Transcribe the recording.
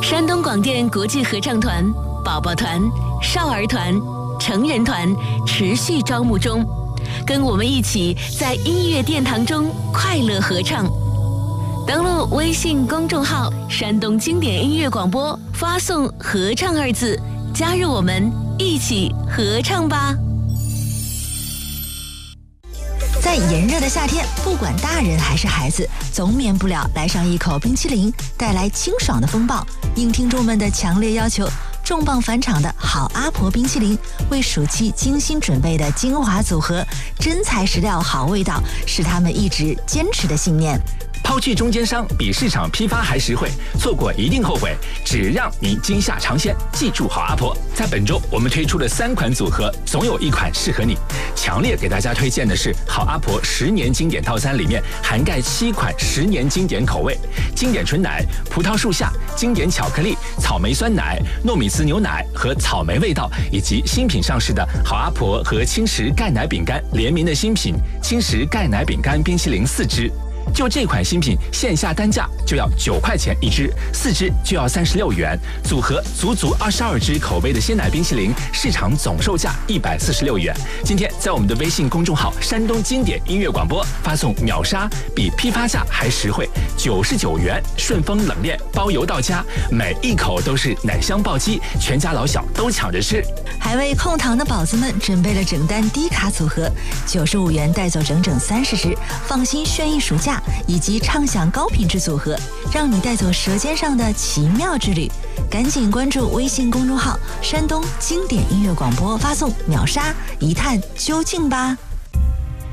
山东广电国际合唱团、宝宝团、少儿团、成人团持续招募中，跟我们一起在音乐殿堂中快乐合唱。登录微信公众号“山东经典音乐广播”，发送“合唱”二字，加入我们一起合唱吧。 在炎热的夏天，不管大人还是孩子，总免不了来上一口冰淇淋，带来清爽的风暴。应听众们的强烈要求，重磅返场的好阿婆冰淇淋，为暑期精心准备的精华组合，真材实料好味道，是他们一直坚持的信念。 抛去中间商，比市场批发还实惠，错过一定后悔。只让您今夏尝鲜，记住好阿婆。在本周我们推出了3款组合，总有一款适合你。强烈给大家推荐的是好阿婆10年经典套餐，里面涵盖7款10年经典口味：经典纯奶、葡萄树下、经典巧克力、草莓酸奶、糯米糍牛奶和草莓味道，以及新品上市的好阿婆和轻食钙奶饼干联名的新品轻食钙奶饼干冰淇淋4支。就这款新品，线下单价就要9块钱1支，4支就要36元，组合足22支口味的鲜奶冰淇淋，市场总售价146元。今天在我们的微信公众号“山东经典音乐广播”发送秒杀，比批发价还实惠，99元，顺丰冷链包邮到家，每一口都是奶香暴击，全家老小都抢着吃。 还为控糖的宝子们准备了整单低卡组合，95元带走整整30支，放心炫逸暑假，以及畅享高品质组合，让你带走舌尖上的奇妙之旅。赶紧关注微信公众号“山东经典音乐广播”，发送秒杀一探究竟吧。